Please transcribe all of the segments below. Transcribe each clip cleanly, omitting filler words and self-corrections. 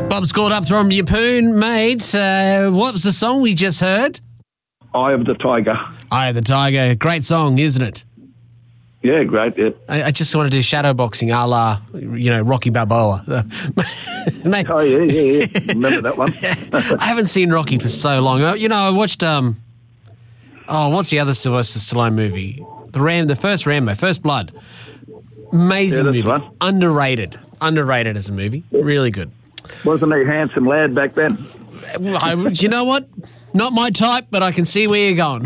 Bob's called up from Yeppoon, mate. What was the song we just heard? Eye of the Tiger. Eye of the Tiger. Great song, isn't it? Yeah, great, yeah. I just want to do shadow boxing a la, Rocky Balboa. Mate. Oh, yeah. Remember that one? I haven't seen Rocky for so long. I watched, what's the other Sylvester Stallone movie? The first Rambo, First Blood. Amazing movie. Right. Underrated as a movie. Really good. Wasn't he a handsome lad back then? You know what? Not my type, but I can see where you're going.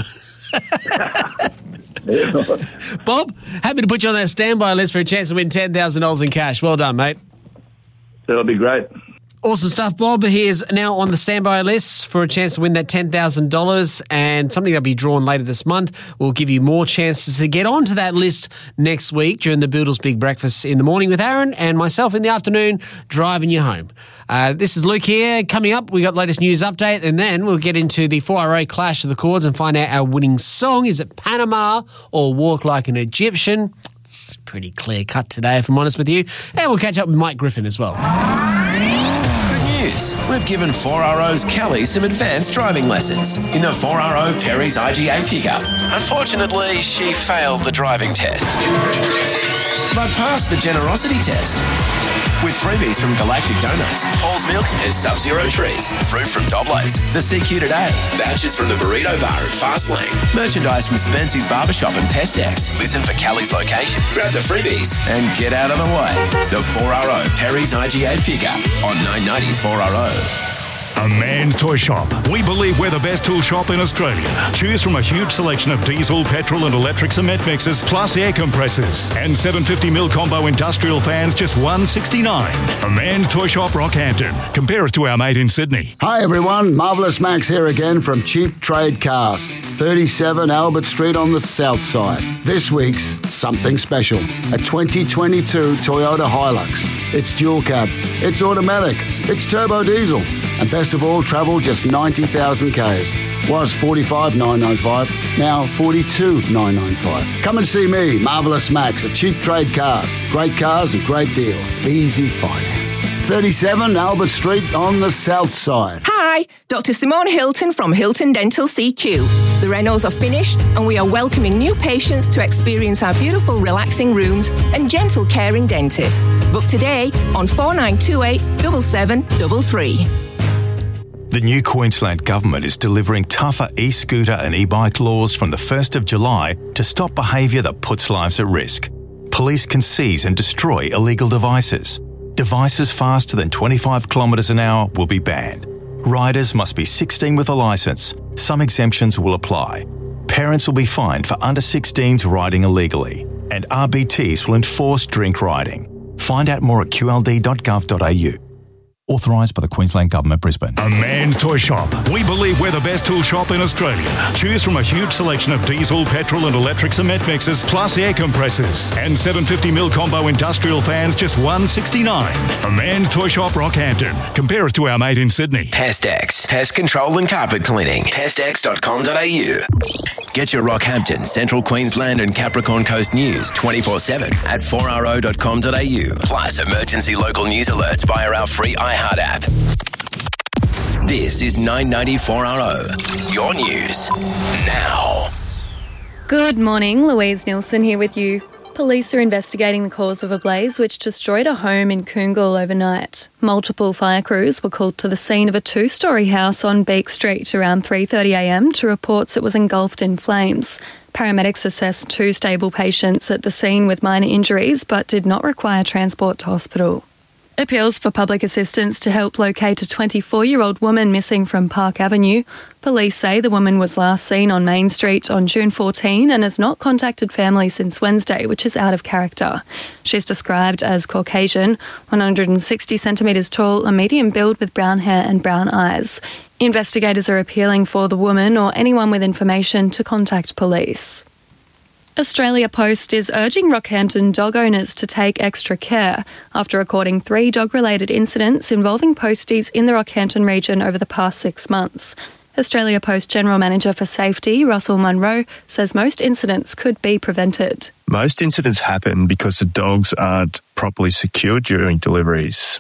Bob, happy to put you on that standby list for a chance to win $10,000 in cash. Well done, mate. That'll be great. Awesome stuff, Bob. He is now on the standby list for a chance to win that $10,000 and something that'll be drawn later this month. We'll give you more chances to get onto that list next week during the Boodles Big Breakfast in the morning with Aaron and myself in the afternoon driving you home. This is Luke here. Coming up, we got latest news update and then we'll get into the 4RA Clash of the Chords and find out our winning song. Is it Panama or Walk Like an Egyptian? It's pretty clear cut today, if I'm honest with you. And we'll catch up with Mike Griffin as well. We've given 4RO's Kelly some advanced driving lessons in the 4RO Perry's IGA pickup. Unfortunately, she failed the driving test, but passed the generosity test. With freebies from Galactic Donuts, Paul's Milk and Sub-Zero Treats, fruit from Doblos, the CQ Today, vouchers from the Burrito Bar at Fastlane, merchandise from Spency's Barbershop and Pestex. Listen for Kelly's location, grab the freebies and get out of the way. The 4RO Perry's IGA pickup on 990 4RO. A Man's Toy Shop. We believe we're the best tool shop in Australia. Choose from a huge selection of diesel, petrol and electric cement mixers, plus air compressors. And 750mm combo industrial fans, just $169. A Man's Toy Shop, Rockhampton. Compare us to our mate in Sydney. Hi everyone, Marvellous Max here again from Cheap Trade Cars. 37 Albert Street on the south side. This week's something special. A 2022 Toyota Hilux. It's dual cab, it's automatic, it's turbo diesel. And best of all, travel just 90,000 Ks. Was 45,995, now 42,995. Come and see me, Marvellous Max, at Cheap Trade Cars. Great cars and great deals. Easy finance. 37 Albert Street on the south side. Hi, Dr. Simone Hilton from Hilton Dental CQ. The renos are finished and we are welcoming new patients to experience our beautiful relaxing rooms and gentle caring dentists. Book today on 4928 7733. The new Queensland Government is delivering tougher e-scooter and e-bike laws from the 1st of July to stop behaviour that puts lives at risk. Police can seize and destroy illegal devices. Devices faster than 25 kilometres an hour will be banned. Riders must be 16 with a licence. Some exemptions will apply. Parents will be fined for under 16s riding illegally. And RBTs will enforce drink riding. Find out more at qld.gov.au. Authorised by the Queensland Government, Brisbane. A Man's Toy Shop. We believe we're the best tool shop in Australia. Choose from a huge selection of diesel, petrol and electric cement mixers, plus air compressors. And 750mm combo industrial fans, just $169. A Man's Toy Shop, Rockhampton. Compare us to our mate in Sydney. Pestex. Pest control and carpet cleaning. Pestex.com.au. Get your Rockhampton, Central Queensland and Capricorn Coast news 24/7 at 4RO.com.au. Plus emergency local news alerts via our free iHeart app. This is 990 4RO. Your news now. Good morning, Louise Nielsen here with you. Police are investigating the cause of a blaze which destroyed a home in Coongal overnight. Multiple fire crews were called to the scene of a two-storey house on Beak Street around 3:30am to reports it was engulfed in flames. Paramedics assessed 2 stable patients at the scene with minor injuries but did not require transport to hospital. Appeals for public assistance to help locate a 24-year-old woman missing from Park Avenue. Police say the woman was last seen on Main Street on June 14 and has not contacted family since Wednesday, which is out of character. She's described as Caucasian, 160 centimetres tall, a medium build with brown hair and brown eyes. Investigators are appealing for the woman or anyone with information to contact police. Australia Post is urging Rockhampton dog owners to take extra care after recording 3 dog-related incidents involving posties in the Rockhampton region over the past 6 months. Australia Post General Manager for Safety, Russell Munro, says most incidents could be prevented. Most incidents happen because the dogs aren't properly secured during deliveries.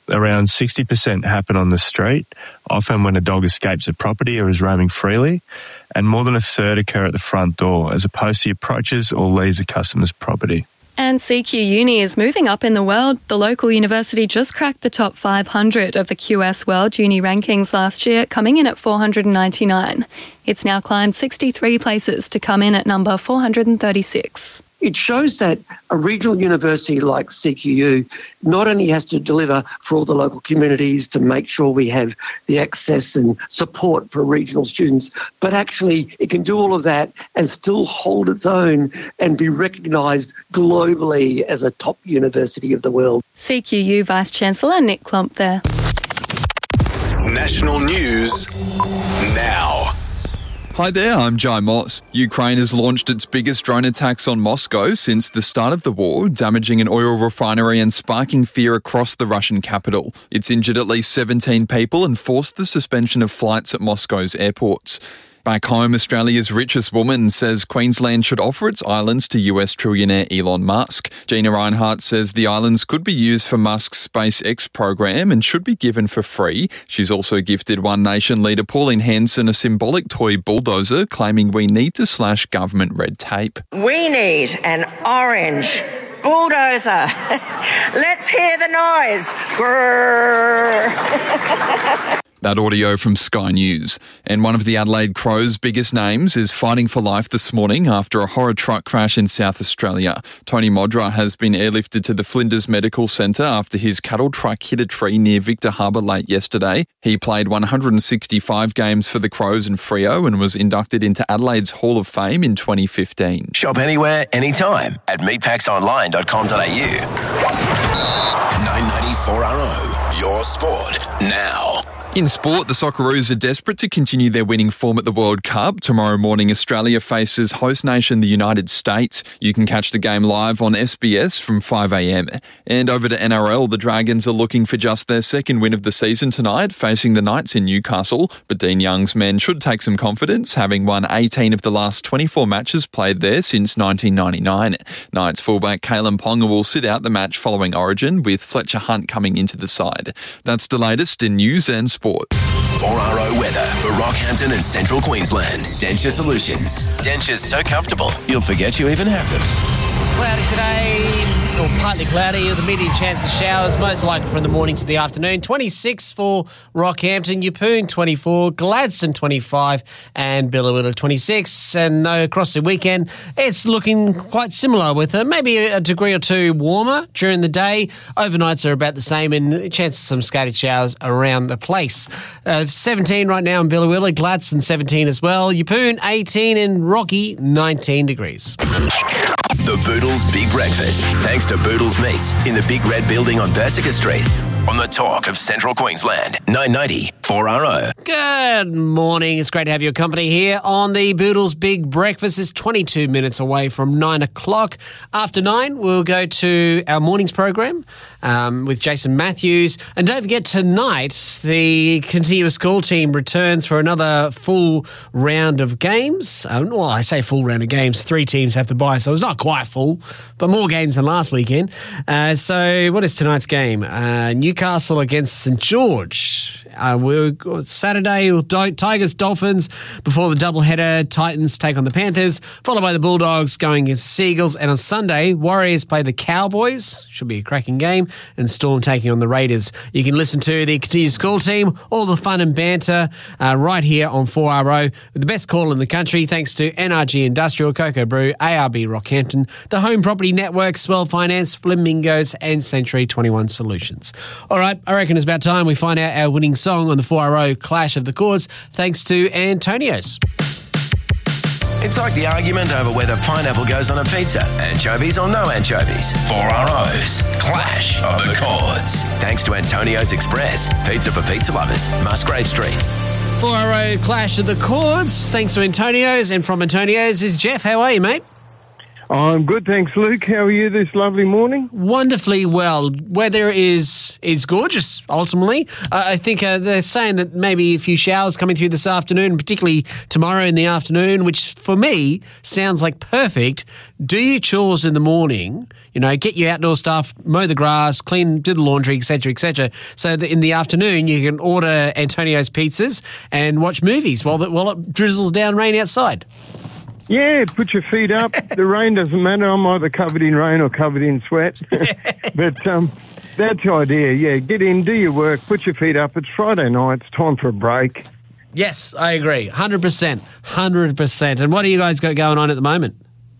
around 60% happen on the street, often when a dog escapes a property or is roaming freely, and more than a third occur at the front door, as opposed to approaches or leaves a customer's property. And CQ Uni is moving up in the world. The local university just cracked the top 500 of the QS World Uni rankings last year, coming in at 499. It's now climbed 63 places to come in at number 436. It shows that a regional university like CQU not only has to deliver for all the local communities to make sure we have the access and support for regional students, but actually it can do all of that and still hold its own and be recognised globally as a top university of the world. CQU Vice-Chancellor Nick Klump there. National news now. Hi there, I'm Jai Moss. Ukraine has launched its biggest drone attacks on Moscow since the start of the war, damaging an oil refinery and sparking fear across the Russian capital. It's injured at least 17 people and forced the suspension of flights at Moscow's airports. Back home, Australia's richest woman says Queensland should offer its islands to US trillionaire Elon Musk. Gina Reinhart says the islands could be used for Musk's SpaceX program and should be given for free. She's also gifted One Nation leader Pauline Hanson a symbolic toy bulldozer, claiming we need to slash government red tape. We need an orange bulldozer. Let's hear the noise. Grrr. That audio from Sky News. And one of the Adelaide Crows' biggest names is fighting for life this morning after a horror truck crash in South Australia. Tony Modra has been airlifted to the Flinders Medical Centre after his cattle truck hit a tree near Victor Harbour late yesterday. He played 165 games for the Crows and Freo and was inducted into Adelaide's Hall of Fame in 2015. Shop anywhere, anytime at meatpacksonline.com.au. 994RO, your sport now. In sport, the Socceroos are desperate to continue their winning form at the World Cup. Tomorrow morning, Australia faces host nation the United States. You can catch the game live on SBS from 5 a.m. And over to NRL, the Dragons are looking for just their second win of the season tonight, facing the Knights in Newcastle. But Dean Young's men should take some confidence, having won 18 of the last 24 matches played there since 1999. Knights fullback Kalen Ponga will sit out the match following Origin, with Fletcher Hunt coming into the side. That's the latest in news and sport. 4RO weather for Rockhampton and Central Queensland. Denture Solutions. Dentures so comfortable, you'll forget you even have them. Cloudy today, or partly cloudy, with a medium chance of showers, most likely from the morning to the afternoon. 26 for Rockhampton, Yeppoon 24, Gladstone 25, and Billawilla 26. And across the weekend, it's looking quite similar, with maybe a degree or two warmer during the day. Overnights are about the same, and a chance of some scattered showers around the place. 17 right now in Billawilla, Gladstone 17 as well, Yeppoon 18, and Rocky 19 degrees. The Boodles Big Breakfast, thanks to Boodles Meats in the Big Red Building on Bersica Street. On the talk of Central Queensland, 990 4RO. Good morning. It's great to have your company here on the Boodles Big Breakfast. It's 22 minutes away from 9 o'clock. After 9, we'll go to our morning's program with Jason Matthews. And don't forget, tonight, the Continuous School team returns for another full round of games. Well, I say full round of games. 3 teams have to buy, so it's not quite full, but more games than last weekend. So what is tonight's game? Newcastle against St George. Saturday, Tigers, Dolphins, before the doubleheader, Titans take on the Panthers, followed by the Bulldogs going against the Seagulls. And on Sunday, Warriors play the Cowboys. Should be a cracking game. And Storm taking on the Raiders. You can listen to the Continuous School team, all the fun and banter, right here on 4RO, with the best call in the country, thanks to NRG Industrial, Cocoa Brew, ARB Rockhampton, the Home Property Network, Swell Finance, Flamingos, and Century 21 Solutions. All right, I reckon it's about time we find out our winning song on the 4RO Clash of the Chords, thanks to Antonio's. It's like the argument over whether pineapple goes on a pizza, anchovies or no anchovies. 4RO's Clash of the Chords. Thanks to Antonio's Express, pizza for pizza lovers, Musgrave Street. 4RO Clash of the Chords, thanks to Antonio's. And from Antonio's is Jeff. How are you, mate? I'm good, thanks, Luke. How are you this lovely morning? Wonderfully well. Weather is gorgeous, ultimately. I think they're saying that maybe a few showers coming through this afternoon, particularly tomorrow in the afternoon, which for me sounds like perfect. Do your chores in the morning, get your outdoor stuff, mow the grass, do the laundry, etc., so that in the afternoon you can order Antonio's pizzas and watch movies while it drizzles down rain outside. Yeah, put your feet up. The rain doesn't matter. I'm either covered in rain or covered in sweat. But that's the idea. Yeah, get in, do your work, put your feet up. It's Friday night. It's time for a break. Yes, I agree. 100%. 100%. And what do you guys got going on at the moment?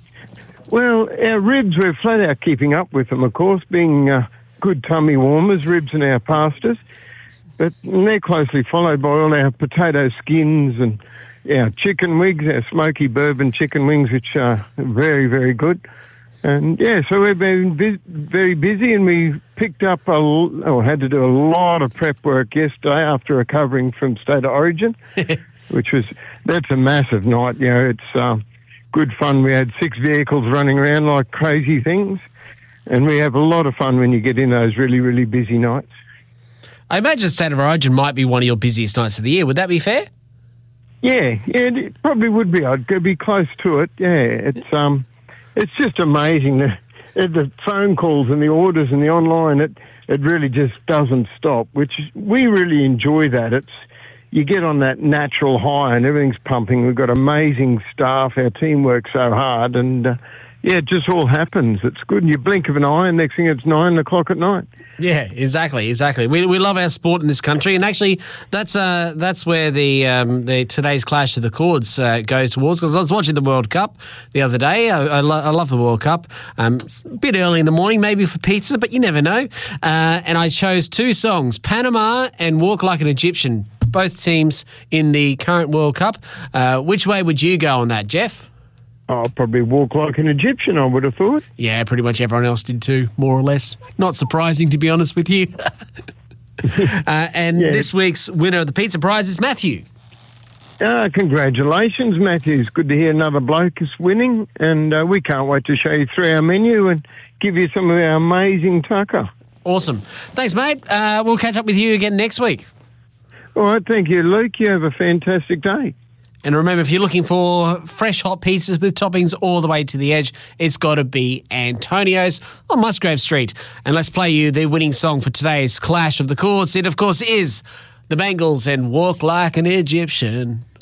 Well, our ribs, we're flat out keeping up with them, of course, being good tummy warmers, ribs and our pastas. But they're closely followed by all our potato skins and our chicken wings, our smoky bourbon chicken wings, which are very, very good. And, so we've been very busy, and we picked up had to do a lot of prep work yesterday after recovering from State of Origin, that's a massive night. It's good fun. We had 6 vehicles running around like crazy things, and we have a lot of fun when you get in those really, really busy nights. I imagine State of Origin might be one of your busiest nights of the year. Would that be fair? Yeah, it probably would be. I'd be close to it. Yeah, it's just amazing. The phone calls and the orders and the online, it really just doesn't stop, which we really enjoy that. You get on that natural high and everything's pumping. We've got amazing staff. Our team works so hard, and it just all happens. It's good. And you blink of an eye, and next thing it's 9 o'clock at night. Yeah, exactly. We love our sport in this country, and actually, that's where the today's Clash of the Chords goes towards. Because I was watching the World Cup the other day. I love the World Cup. It's a bit early in the morning, maybe for pizza, but you never know. And I chose 2 songs: Panama and "Walk Like an Egyptian." Both teams in the current World Cup. Which way would you go on that, Jeff? I'll probably "Walk Like an Egyptian," I would have thought. Yeah, pretty much everyone else did too, more or less. Not surprising, to be honest with you. This week's winner of the pizza prize is Matthew. Congratulations, Matthew. It's good to hear another bloke is winning, and we can't wait to show you through our menu and give you some of our amazing tucker. Awesome. Thanks, mate. We'll catch up with you again next week. All right, thank you, Luke. You have a fantastic day. And remember, if you're looking for fresh hot pizzas with toppings all the way to the edge, it's got to be Antonio's on Musgrave Street. And let's play you the winning song for today's Clash of the Chords. It, of course, is the Bangles and "Walk Like an Egyptian."